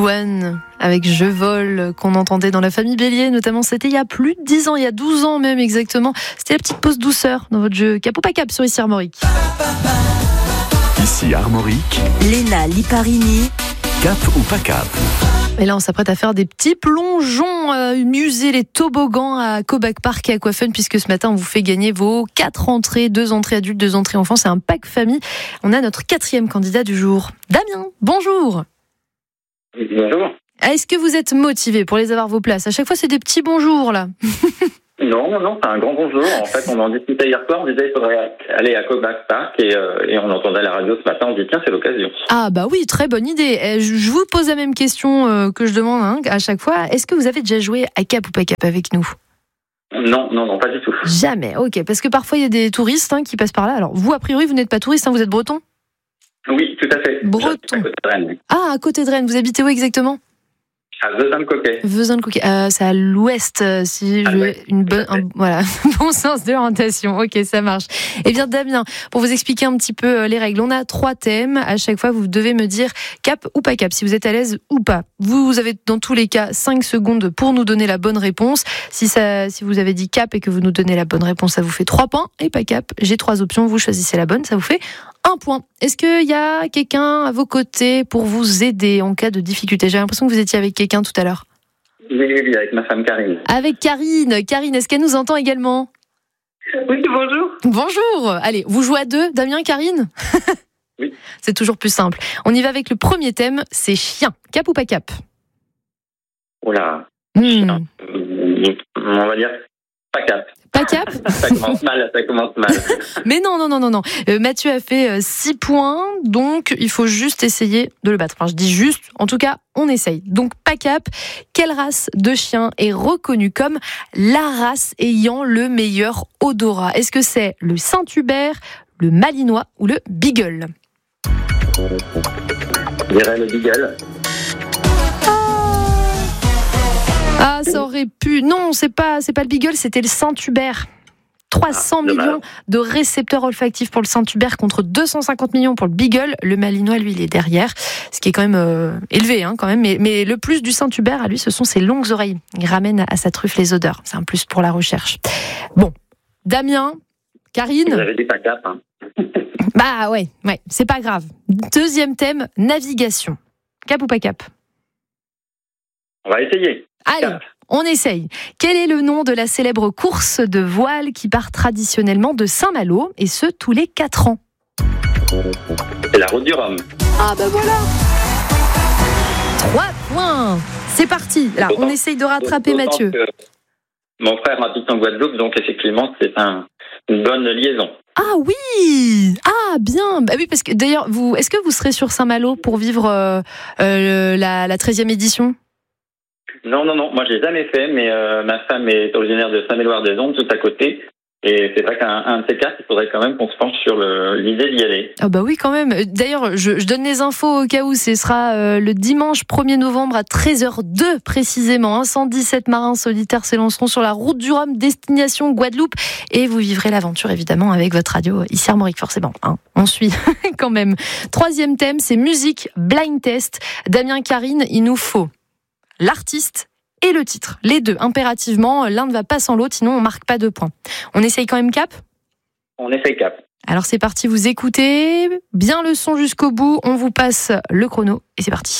Louane avec Je vole qu'on entendait dans La Famille Bélier, notamment c'était il y a plus de 10 ans, il y a 12 ans même exactement. C'était la petite pause douceur dans votre jeu Cap ou pas Cap sur Ici Armorique. Ici Armorique, Léna Liparini, Cap ou pas Cap? Et là, on s'apprête à faire des petits plongeons, musées, les toboggans à Cobac Park et Aquafun, puisque ce matin, on vous fait gagner vos 4 entrées, 2 entrées adultes, 2 entrées enfants. C'est un pack famille. On a notre 4e candidat du jour. Damien, bonjour. Bonjour. Est-ce que vous êtes motivé pour les avoir vos places? À chaque fois, c'est des petits bonjours, là. Non, c'est un grand bonjour. En fait, on en discutait hier soir, on disait qu'il faudrait aller à Cobac Park et on entendait à la radio ce matin, on dit tiens, c'est l'occasion. Ah bah oui, très bonne idée. Je vous pose la même question que je demande à chaque fois. Est-ce que vous avez déjà joué à Cap ou pas Cap avec nous? Non, pas du tout. Jamais, ok. Parce que parfois, il y a des touristes qui passent par là. Alors, vous, a priori, vous n'êtes pas touriste, vous êtes breton? Oui, tout à fait. Breton. À côté de Rennes. Ah, à côté de Rennes. Vous habitez où exactement? À Vezin-le-Coquet. Vezin-le-Coquet. C'est à l'ouest, si j'ai une bonne, voilà, bon sens de l'orientation. Ok, ça marche. Eh bien, Damien, pour vous expliquer un petit peu les règles, on a 3 thèmes. À chaque fois, vous devez me dire Cap ou pas Cap, si vous êtes à l'aise ou pas. Vous avez dans tous les cas 5 secondes pour nous donner la bonne réponse. Si vous avez dit Cap et que vous nous donnez la bonne réponse, ça vous fait 3 points. Et pas Cap, j'ai 3 options. Vous choisissez la bonne, ça vous fait 1 point. Est-ce qu'il y a quelqu'un à vos côtés pour vous aider en cas de difficulté? J'ai l'impression que vous étiez avec quelqu'un tout à l'heure. Oui, avec ma femme Karine. Avec Karine. Karine, est-ce qu'elle nous entend également? Oui, bonjour. Bonjour. Allez, vous jouez à 2, Damien, Karine? Oui. C'est toujours plus simple. On y va avec le premier thème, c'est chien. Cap ou pas Cap? Oula. On va dire pas Cap. Pas Cap? Ça commence mal. Mais non. Mathieu a fait 6 points, donc il faut juste essayer de le battre. Enfin, je dis juste, en tout cas, on essaye. Donc, pas Cap. Quelle race de chien est reconnue comme la race ayant le meilleur odorat? Est-ce que c'est le Saint-Hubert, le Malinois ou le Beagle? Je dirais le Beagle. Ah, ça aurait pu. Non, c'est pas le Beagle, c'était le Saint-Hubert. 300 millions de récepteurs olfactifs pour le Saint-Hubert contre 250 millions pour le Beagle. Le Malinois, lui, il est derrière. Ce qui est quand même élevé, quand même. Mais le plus du Saint-Hubert, à lui, ce sont ses longues oreilles. Il ramène à sa truffe les odeurs. C'est un plus pour la recherche. Bon. Damien, Karine. Vous avez dit pas Cap, Bah ouais, c'est pas grave. 2e thème, navigation. Cap ou pas Cap? On va essayer. Allez, on essaye. Quel est le nom de la célèbre course de voile qui part traditionnellement de Saint-Malo, et ce, tous les 4 ans? C'est la route du Rhum. Ah bah voilà. 3 points. C'est parti. Là, on essaye de rattraper Mathieu. Mon frère habite en Guadeloupe, donc effectivement, c'est une bonne liaison. Ah oui. Ah bien. Bah oui, parce que d'ailleurs, est-ce que vous serez sur Saint-Malo pour vivre la 13e édition? Non, moi j'ai jamais fait, mais ma femme est originaire de Saint-Méloire-des-Ondes, tout à côté. Et c'est vrai qu'un de ces quatre, il faudrait quand même qu'on se penche sur l'idée d'y aller. Ah bah oui, quand même. D'ailleurs, je donne les infos au cas où. Ce sera le dimanche 1er novembre à 13h02 précisément. 117 marins solitaires s'élanceront sur la route du Rhum, destination Guadeloupe. Et vous vivrez l'aventure évidemment avec votre radio Ici Armorique, forcément. On suit quand même. 3e thème, c'est musique blind test. Damien, Karine, il nous faut l'artiste et le titre. Les deux, impérativement. L'un ne va pas sans l'autre, sinon on marque pas de points. On essaye quand même Cap? On essaye Cap. Alors c'est parti, vous écoutez bien le son jusqu'au bout. On vous passe le chrono et c'est parti.